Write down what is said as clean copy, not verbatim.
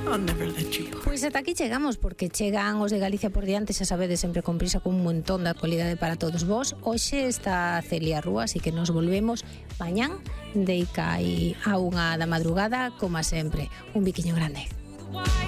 I'll never let you go. Pois ata aquí chegamos, porque chegan os de Galicia por diante, xa sabedes, sempre con prisa, con un montón de actualidade para todos vos. Hoxe está Celia Rúa, así que nos volvemos mañán deica aí a 1 da madrugada, como sempre. Un biquiño grande.